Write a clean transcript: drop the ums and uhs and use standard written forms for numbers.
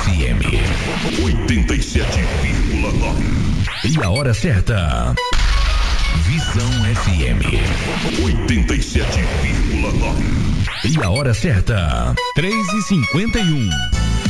FM 87,9. E a hora certa. Visão FM 87,9. E a hora certa. 3h51.